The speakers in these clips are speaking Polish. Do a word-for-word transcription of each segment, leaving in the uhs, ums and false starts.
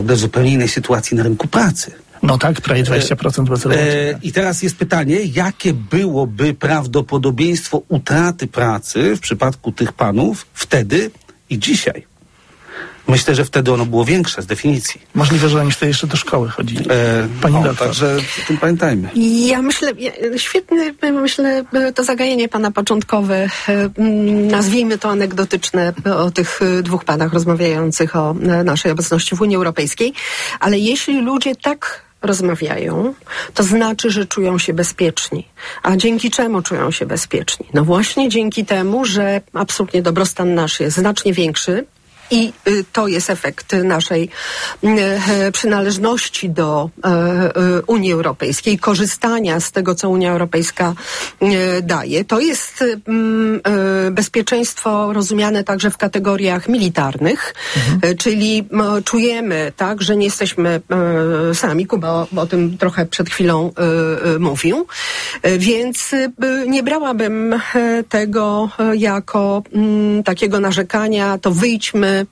do zupełnie innej sytuacji na rynku pracy. No tak, prawie dwadzieścia procent bezrobocia. E, I teraz jest pytanie, jakie byłoby prawdopodobieństwo utraty pracy w przypadku tych panów wtedy i dzisiaj? Myślę, że wtedy ono było większe z definicji. Możliwe, że oni wtedy jeszcze do szkoły chodzili. E, Pani o, doktor. Także o tym pamiętajmy. Ja myślę, ja, świetne, myślę, to zagadnienie pana początkowe, nazwijmy to anegdotyczne, o tych dwóch panach rozmawiających o naszej obecności w Unii Europejskiej, ale jeśli ludzie tak rozmawiają, to znaczy, że czują się bezpieczni. A dzięki czemu czują się bezpieczni? No właśnie dzięki temu, że absolutnie dobrostan nasz jest znacznie większy, i y, to jest efekt naszej y, przynależności do y, y, Unii Europejskiej, korzystania z tego, co Unia Europejska y, daje. To jest y, y, bezpieczeństwo rozumiane także w kategoriach militarnych, mhm. y, czyli y, czujemy, tak, że nie jesteśmy y, sami. Kuba o, o tym trochę przed chwilą y, y, mówił. Y, więc y, nie brałabym y, tego y, jako y, takiego narzekania, to wyjdźmy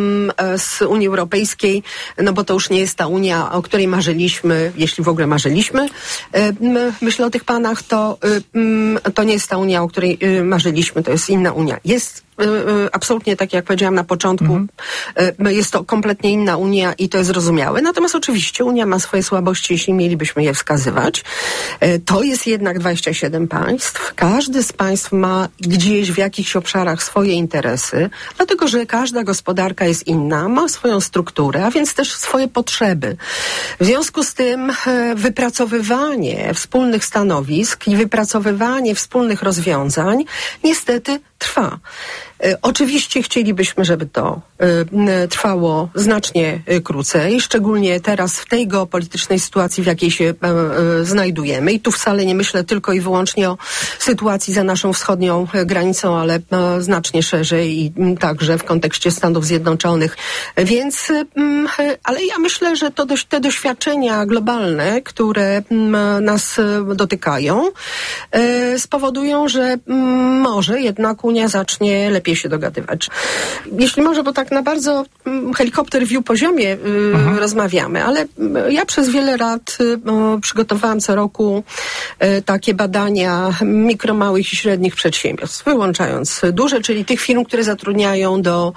z Unii Europejskiej, no bo to już nie jest ta Unia, o której marzyliśmy, jeśli w ogóle marzyliśmy. Myślę o tych panach, to, to nie jest ta Unia, o której marzyliśmy, to jest inna Unia. Jest absolutnie, tak jak powiedziałam na początku, mm-hmm. jest to kompletnie inna Unia i to jest zrozumiałe. Natomiast oczywiście Unia ma swoje słabości, jeśli mielibyśmy je wskazywać. To jest jednak dwadzieścia siedem państw. Każdy z państw ma gdzieś w jakichś obszarach swoje interesy, dlatego że każda gospodarka jest inna, ma swoją strukturę, a więc też swoje potrzeby. W związku z tym wypracowywanie wspólnych stanowisk i wypracowywanie wspólnych rozwiązań niestety trwa. E, oczywiście chcielibyśmy, żeby to e, trwało znacznie e, krócej, szczególnie teraz w tej geopolitycznej sytuacji, w jakiej się e, e, znajdujemy. I tu wcale nie myślę tylko i wyłącznie o sytuacji za naszą wschodnią e, granicą, ale e, znacznie szerzej i m, także w kontekście Stanów Zjednoczonych. Więc, e, m, ale ja myślę, że to dość, te doświadczenia globalne, które m, nas e, dotykają, e, spowodują, że m, może jednak Unia zacznie lepiej się dogadywać. Jeśli może, bo tak na bardzo mm, helikopter view poziomie y, mhm. rozmawiamy, ale y, ja przez wiele lat y, przygotowałam co roku y, takie badania mikro, małych i średnich przedsiębiorstw, wyłączając duże, czyli tych firm, które zatrudniają do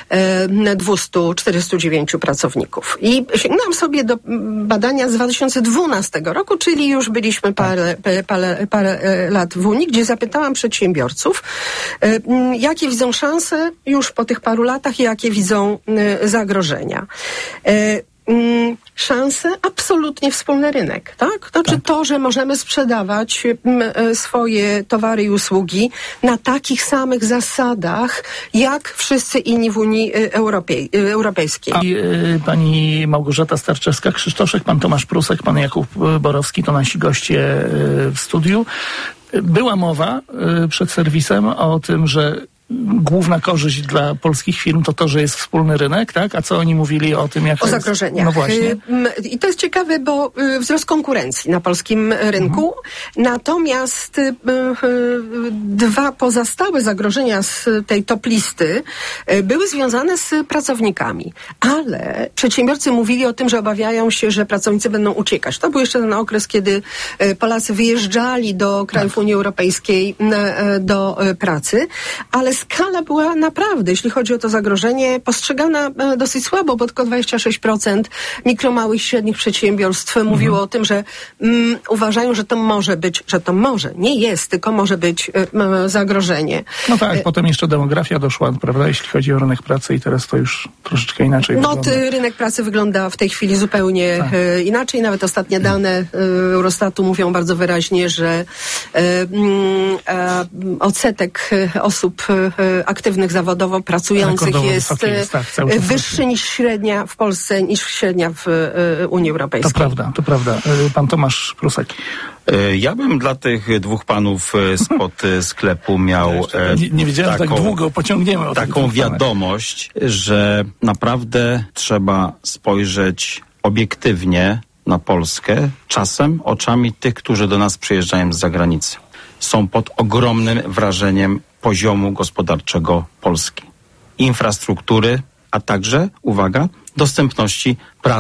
y, dwieście czterdzieści dziewięć pracowników. I sięgnęłam sobie do badania z dwa tysiące dwunastego roku, czyli już byliśmy parę, parę, parę lat w Unii, gdzie zapytałam przedsiębiorców, y, jakie widzą szanse już po tych paru latach i jakie widzą y, zagrożenia. Y, y, szanse absolutnie wspólny rynek, tak? Znaczy tak. To, że możemy sprzedawać y, swoje towary i usługi na takich samych zasadach, jak wszyscy inni w Unii y, Europej, y, Europejskiej. I y, pani Małgorzata Starczewska-Krzysztoszek, pan Tomasz Prusek, pan Jakub Borowski to nasi goście y, w studiu. Była mowa y, przed serwisem o tym, że główna korzyść dla polskich firm to to, że jest wspólny rynek, tak? A co oni mówili o tym, jak o zagrożeniach. No właśnie. I to jest ciekawe, bo wzrost konkurencji na polskim rynku, mhm. natomiast dwa pozostałe zagrożenia z tej top listy były związane z pracownikami. Ale przedsiębiorcy mówili o tym, że obawiają się, że pracownicy będą uciekać. To był jeszcze ten okres, kiedy Polacy wyjeżdżali do krajów tak. Unii Europejskiej do pracy, ale skala była naprawdę, jeśli chodzi o to zagrożenie, postrzegana e, dosyć słabo, bo tylko dwadzieścia sześć procent mikro, małych i średnich przedsiębiorstw mhm. mówiło o tym, że mm, uważają, że to może być, że to może, nie jest, tylko może być e, zagrożenie. No tak, e, potem jeszcze demografia doszła, prawda, jeśli chodzi o rynek pracy i teraz to już troszeczkę inaczej no, wygląda. No, rynek pracy wygląda w tej chwili zupełnie tak. e, inaczej. Nawet ostatnie dane e, Eurostatu mówią bardzo wyraźnie, że e, e, odsetek osób aktywnych zawodowo pracujących jest, jest tak, wyższy niż średnia w Polsce, niż średnia w Unii Europejskiej. To prawda, to prawda. Pan Tomasz Prusek. Ja bym dla tych dwóch panów spod sklepu miał nie, nie wiedziałem, taką, tak długo pociągniemy o taką wiadomość, że naprawdę trzeba spojrzeć obiektywnie na Polskę, czasem oczami tych, którzy do nas przyjeżdżają z zagranicy. Są pod ogromnym wrażeniem poziomu gospodarczego Polski, infrastruktury, a także, uwaga, dostępności pracy.